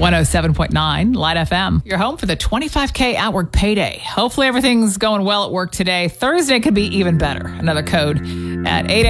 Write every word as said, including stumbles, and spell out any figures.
one oh seven point nine Light F M. You're home for the twenty-five K Outwork Payday. Hopefully everything's going well at work today. Thursday could be even better. Another code at eight